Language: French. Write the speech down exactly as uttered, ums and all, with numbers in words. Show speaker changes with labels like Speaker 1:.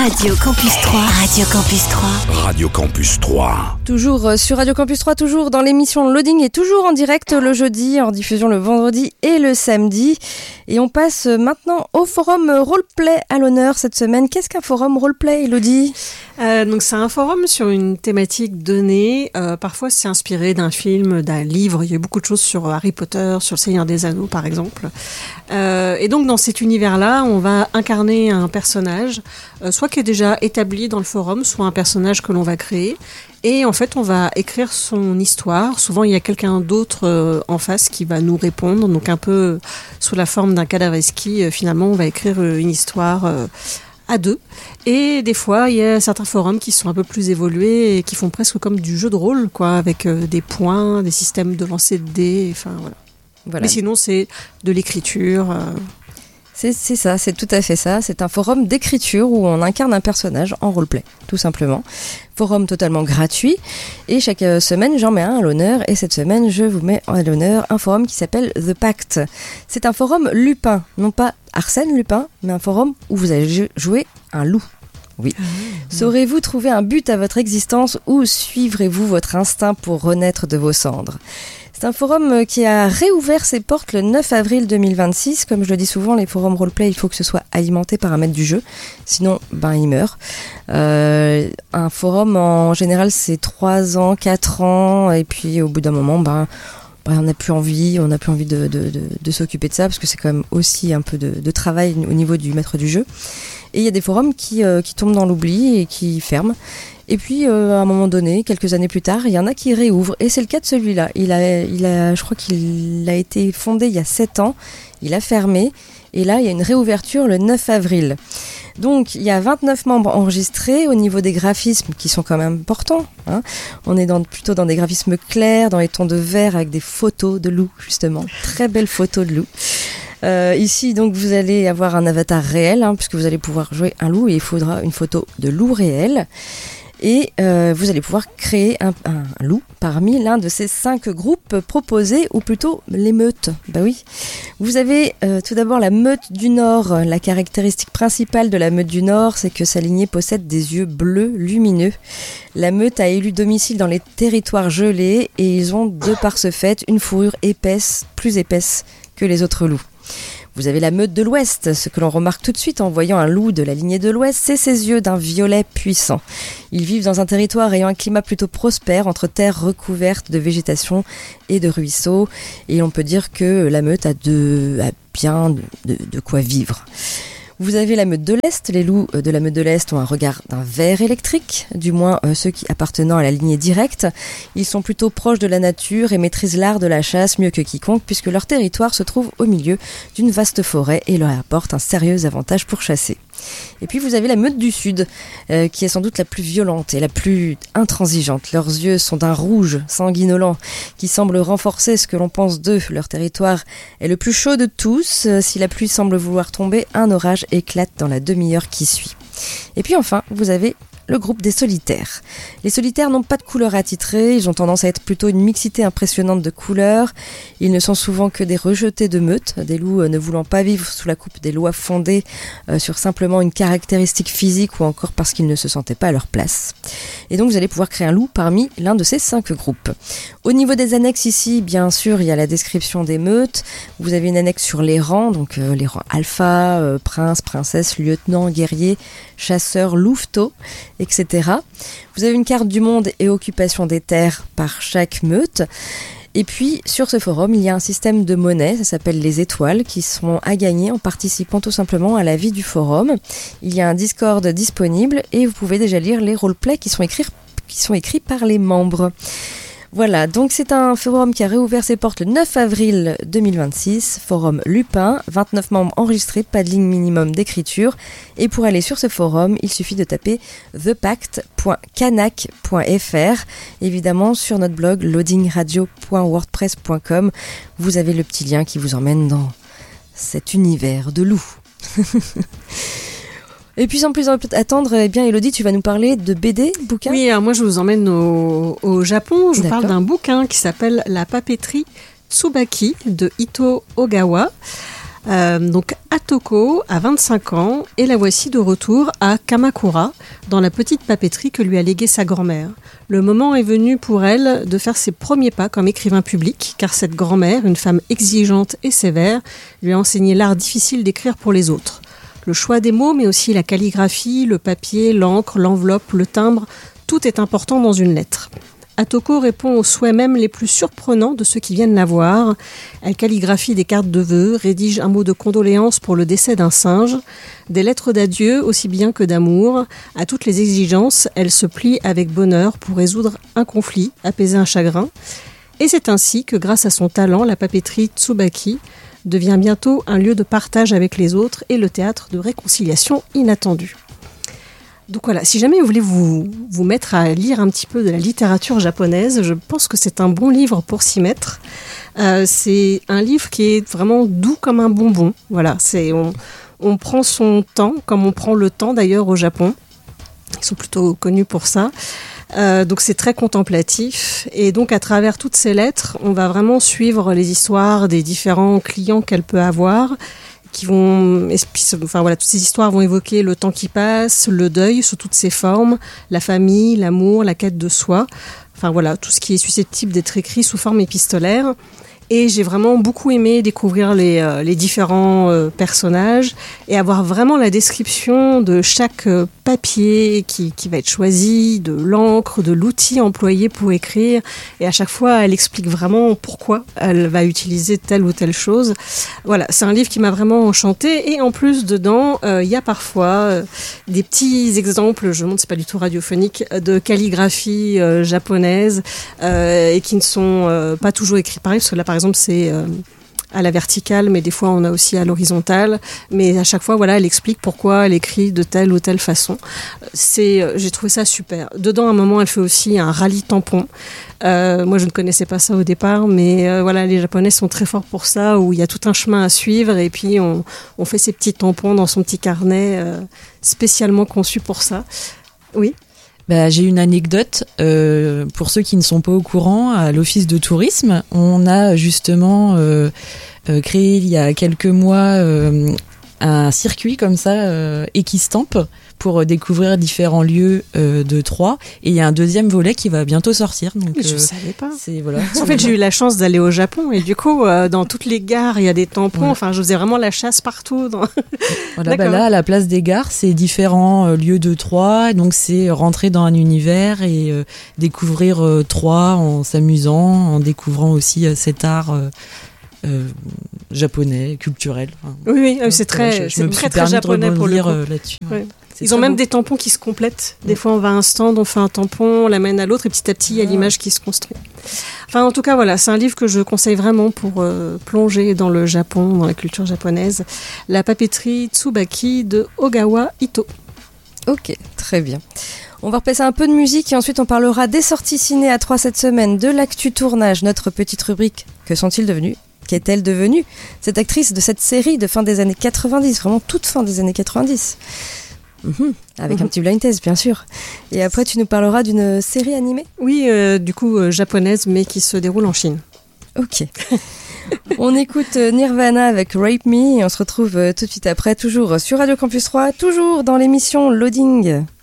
Speaker 1: Radio Campus trois. Radio Campus trois.
Speaker 2: Radio Campus trois.
Speaker 3: Toujours sur Radio Campus trois, toujours dans l'émission Loading et toujours en direct le jeudi, en diffusion le vendredi et le samedi. Et on passe maintenant au forum Roleplay à l'honneur cette semaine. Qu'est-ce qu'un forum Roleplay, Elodie ?
Speaker 4: Euh, donc c'est un forum sur une thématique donnée. Euh, parfois c'est inspiré d'un film, d'un livre. Il y a beaucoup de choses sur Harry Potter, sur le Seigneur des Anneaux par exemple. Euh, et donc dans cet univers-là, on va incarner un personnage, euh, soit qui est déjà établi dans le forum, soit un personnage que l'on va créer. Et en fait, on va écrire son histoire. Souvent, il y a quelqu'un d'autre euh, en face qui va nous répondre. Donc un peu sous la forme d'un cadavreski, euh, finalement, on va écrire euh, une histoire euh, à deux. Et des fois, il y a certains forums qui sont un peu plus évolués et qui font presque comme du jeu de rôle, quoi, avec euh, des points, des systèmes de lancer de dés, enfin voilà. Voilà. Mais sinon, c'est de l'écriture. Euh...
Speaker 3: C'est, c'est ça, c'est tout à fait ça. C'est un forum d'écriture où on incarne un personnage en roleplay, tout simplement. Forum totalement gratuit. Et chaque semaine, j'en mets un à l'honneur. Et cette semaine, je vous mets à l'honneur un forum qui s'appelle The Pact. C'est un forum Lupin. Non pas Arsène Lupin, mais un forum où vous allez jouer un loup. Oui. Ah, oui. Saurez-vous trouver un but à votre existence ou suivrez-vous votre instinct pour renaître de vos cendres ? C'est un forum qui a réouvert ses portes le neuf avril deux mille vingt-six. Comme je le dis souvent, les forums roleplay, il faut que ce soit alimenté par un maître du jeu. Sinon, ben, il meurt. Euh, un forum, en général, c'est trois ans, quatre ans. Et puis, au bout d'un moment, ben, ben on n'a plus envie. On n'a plus envie de, de, de, de s'occuper de ça parce que c'est quand même aussi un peu de, de travail au niveau du maître du jeu. Et il y a des forums qui, euh, qui tombent dans l'oubli et qui ferment. Et puis, euh, à un moment donné, quelques années plus tard, il y en a qui réouvrent. Et c'est le cas de celui-là. Il a, il a, je crois qu'il a été fondé il y a sept ans. Il a fermé. Et là, il y a une réouverture le neuf avril. Donc, il y a vingt-neuf membres enregistrés au niveau des graphismes qui sont quand même importants. Hein. On est dans, plutôt dans des graphismes clairs, dans les tons de vert, avec des photos de loups, justement. Très belles photos de loups. Euh, ici, donc, vous allez avoir un avatar réel, hein, puisque vous allez pouvoir jouer un loup et il faudra une photo de loup réel. Et euh, vous allez pouvoir créer un, un, un loup parmi l'un de ces cinq groupes proposés, ou plutôt les meutes. Bah oui. Vous avez euh, tout d'abord la meute du Nord. La caractéristique principale de la meute du Nord, c'est que sa lignée possède des yeux bleus lumineux. La meute a élu domicile dans les territoires gelés et ils ont, de par ce fait, une fourrure épaisse, plus épaisse que les autres loups. Vous avez la meute de l'Ouest. Ce que l'on remarque tout de suite en voyant un loup de la lignée de l'Ouest, c'est ses yeux d'un violet puissant. Ils vivent dans un territoire ayant un climat plutôt prospère, entre terres recouvertes de végétation et de ruisseaux. Et on peut dire que la meute a, de, a bien de, de, de quoi vivre. Vous avez la meute de l'Est. Les loups de la meute de l'Est ont un regard d'un vert électrique, du moins euh, ceux qui appartenant à la lignée directe. Ils sont plutôt proches de la nature et maîtrisent l'art de la chasse mieux que quiconque puisque leur territoire se trouve au milieu d'une vaste forêt et leur apporte un sérieux avantage pour chasser. Et puis vous avez la meute du Sud, euh, qui est sans doute la plus violente et la plus intransigeante. Leurs yeux sont d'un rouge sanguinolent qui semble renforcer ce que l'on pense d'eux. Leur territoire est le plus chaud de tous. Euh, si la pluie semble vouloir tomber, un orage éclate dans la demi-heure qui suit. Et puis enfin, vous avez le groupe des solitaires. Les solitaires n'ont pas de couleur attitrée, ils ont tendance à être plutôt une mixité impressionnante de couleurs. Ils ne sont souvent que des rejetés de meute, des loups ne voulant pas vivre sous la coupe des lois fondées euh, sur simplement une caractéristique physique ou encore parce qu'ils ne se sentaient pas à leur place. Et donc vous allez pouvoir créer un loup parmi l'un de ces cinq groupes. Au niveau des annexes ici, bien sûr, il y a la description des meutes. Vous avez une annexe sur les rangs, donc euh, les rangs alpha, euh, prince, princesse, lieutenant, guerrier, chasseur, louveteau, et cetera. Vous avez une carte du monde et occupation des terres par chaque meute. Et puis, sur ce forum, il y a un système de monnaie, ça s'appelle les étoiles, qui seront à gagner en participant tout simplement à la vie du forum. Il y a un Discord disponible et vous pouvez déjà lire les roleplays qui sont écrits, qui sont écrits par les membres. Voilà, donc c'est un forum qui a réouvert ses portes le neuf avril deux mille vingt-six, forum Lupin, vingt-neuf membres enregistrés, pas de ligne minimum d'écriture. Et pour aller sur ce forum, il suffit de taper the pact point canac point f r. Évidemment, sur notre blog loading radio point wordpress point com, vous avez le petit lien qui vous emmène dans cet univers de loups. Et puis sans plus attendre, eh bien Elodie, tu vas nous parler de B D, bouquin ?
Speaker 4: Oui, alors moi je vous emmène au, au Japon. Je vous
Speaker 3: D'accord.
Speaker 4: parle d'un bouquin qui s'appelle La papeterie Tsubaki de Ito Ogawa. Euh, donc Atoko a vingt-cinq ans et la voici de retour à Kamakura, dans la petite papeterie que lui a léguée sa grand-mère. Le moment est venu pour elle de faire ses premiers pas comme écrivain public, car cette grand-mère, une femme exigeante et sévère, lui a enseigné l'art difficile d'écrire pour les autres. Le choix des mots, mais aussi la calligraphie, le papier, l'encre, l'enveloppe, le timbre, tout est important dans une lettre. Atoko répond aux souhaits même les plus surprenants de ceux qui viennent la voir. Elle calligraphie des cartes de vœux, rédige un mot de condoléance pour le décès d'un singe, des lettres d'adieu aussi bien que d'amour. À toutes les exigences, elle se plie avec bonheur pour résoudre un conflit, apaiser un chagrin. Et c'est ainsi que grâce à son talent, la papeterie Tsubaki devient bientôt un lieu de partage avec les autres et le théâtre de réconciliation inattendue. Donc voilà, si jamais vous voulez vous, vous mettre à lire un petit peu de la littérature japonaise, je pense que c'est un bon livre pour s'y mettre. Euh, c'est un livre qui est vraiment doux comme un bonbon. Voilà, c'est, on, on prend son temps, comme on prend le temps d'ailleurs au Japon. Ils sont plutôt connus pour ça. Euh, donc c'est très contemplatif. Et donc à travers toutes ces lettres, on va vraiment suivre les histoires des différents clients qu'elle peut avoir, qui vont, enfin voilà, toutes ces histoires vont évoquer le temps qui passe, le deuil sous toutes ses formes, la famille, l'amour, la quête de soi, enfin voilà, tout ce qui est susceptible d'être écrit sous forme épistolaire. Et j'ai vraiment beaucoup aimé découvrir les, euh, les différents euh, personnages et avoir vraiment la description de chaque euh, papier qui, qui va être choisi, de l'encre, de l'outil employé pour écrire. Et à chaque fois, elle explique vraiment pourquoi elle va utiliser telle ou telle chose. Voilà, c'est un livre qui m'a vraiment enchantée. Et en plus, dedans, il euh, y a parfois euh, des petits exemples, je montre, c'est pas du tout radiophonique, de calligraphie euh, japonaise euh, et qui ne sont euh, pas toujours écrits pareil, parce que là, par exemple, c'est euh, à la verticale, mais des fois on a aussi à l'horizontale. Mais à chaque fois, voilà, elle explique pourquoi elle écrit de telle ou telle façon. C'est, euh, j'ai trouvé ça super. Dedans, à un moment, elle fait aussi un rallye tampon. Euh, moi, je ne connaissais pas ça au départ, mais euh, voilà, les Japonais sont très forts pour ça, où il y a tout un chemin à suivre, et puis on, on fait ses petits tampons dans son petit carnet euh, spécialement conçu pour ça. Oui.
Speaker 2: Bah, j'ai une anecdote, euh, pour ceux qui ne sont pas au courant, à l'office de tourisme, on a justement euh, euh, créé il y a quelques mois euh, un circuit comme ça, euh, Equistamp, pour découvrir différents lieux euh, de Troyes. Et il y a un deuxième volet qui va bientôt sortir. Donc,
Speaker 4: je ne
Speaker 2: euh,
Speaker 4: savais pas.
Speaker 2: C'est, voilà,
Speaker 4: en fait, j'ai eu la chance d'aller au Japon et du coup, euh, dans toutes les gares, il y a des tampons. Ouais. Enfin, je faisais vraiment la chasse partout. Dans...
Speaker 2: Voilà, bah là, à la place des gares, c'est différents euh, lieux de Troyes. Donc, c'est rentrer dans un univers et euh, découvrir euh, Troyes en s'amusant, en découvrant aussi euh, cet art euh, euh, japonais, culturel. Enfin,
Speaker 4: oui, oui, euh, c'est très,
Speaker 2: je,
Speaker 4: c'est
Speaker 2: je
Speaker 4: très, très japonais pour le coup.
Speaker 2: Euh, là-dessus. Ouais.
Speaker 4: Ouais. Ils ont même beau. Des tampons qui se complètent. Des ouais. fois, on va à un stand, on fait un tampon, on l'amène à l'autre, et petit à petit, il y a l'image qui se construit. Enfin, en tout cas, voilà, c'est un livre que je conseille vraiment pour euh, plonger dans le Japon, dans la culture japonaise. La papeterie Tsubaki de Ogawa Ito.
Speaker 3: Ok, très bien. On va repasser un peu de musique et ensuite on parlera des sorties ciné à Troyes cette semaine, de l'actu tournage, notre petite rubrique « Que sont-ils devenus ?» Qu'est-elle devenue, cette actrice de cette série de fin des années quatre-vingt-dix, vraiment toute fin des années quatre-vingt-dix. Mmh, avec mmh. un petit blind test, bien sûr. Et après, tu nous parleras d'une série animée ?
Speaker 4: Oui, euh, du coup, euh, japonaise, mais qui se déroule en Chine.
Speaker 3: Ok. On écoute Nirvana avec Rape Me et on se retrouve tout de suite après, toujours sur Radio Campus Troyes, toujours dans l'émission Loading.